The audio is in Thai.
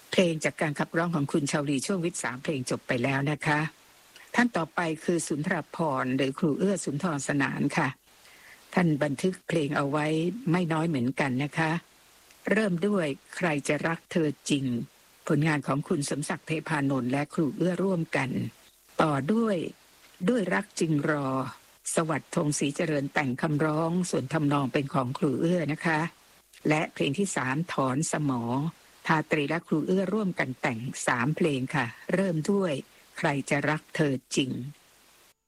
เพลงจากการขับร้องของคุณชาวลีช่วงวิทย์3เพลงจบไปแล้วนะคะท่านต่อไปคือสุนทรภรณ์หรือครูเอื้อสุนทรสนานค่ะท่านบันทึกเพลงเอาไว้ไม่น้อยเหมือนกันนะคะเริ่มด้วยใครจะรักเธอจริงผลงานของคุณสมศักดิ์เทพานนท์และครูเอื้อร่วมกันต่อด้วยรักจริงรอสวัสดิ์ธงศรีเจริญแต่งคำร้องส่วนทำนองเป็นของครูเอื้อนะคะและเพลงที่3ถอนสมอทาตรีและครูเอื้อร่วมกันแต่ง3เพลงค่ะเริ่มด้วยใครจะรักเธอจริง